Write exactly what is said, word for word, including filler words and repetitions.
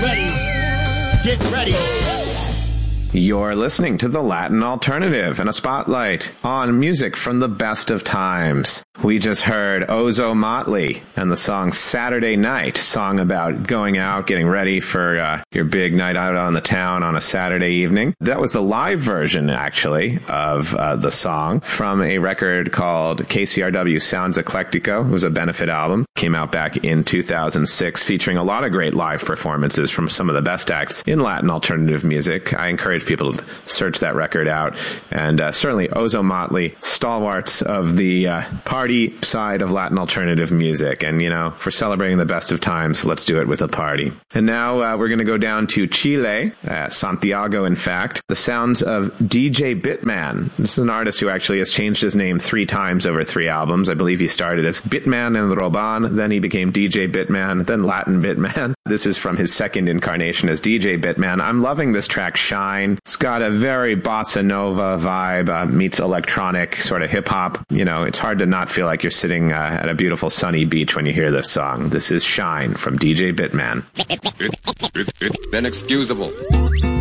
ready. Get ready. You're listening to The Latin Alternative and a spotlight on music from the best of times. We just heard Ozo Motley and the song Saturday Night, song about going out, getting ready for uh, your big night out on the town on a Saturday evening. That was the live version, actually, of uh, the song from a record called K C R W Sounds Eclectico. It was a benefit album. Came out back in two thousand six, featuring a lot of great live performances from some of the best acts in Latin alternative music. I encourage people to search that record out. And uh, certainly Ozo Motley, stalwarts of the uh, party side of Latin alternative music. And, you know, for celebrating the best of times, let's do it with a party. And now uh, we're going to go down to Chile, uh, Santiago, in fact. The sounds of D J Bitman. This is an artist who actually has changed his name three times over three albums. I believe he started as Bitman and Roban, then he became D J Bitman, then Latin Bitman. This is from his second incarnation as D J Bitman. I'm loving this track, Shine. It's got a very bossa nova vibe, uh, meets electronic sort of hip-hop. You know, it's hard to not feel like you're sitting uh, at a beautiful sunny beach when you hear this song. This is Shine from D J Bitman. It, it, it, inexcusable.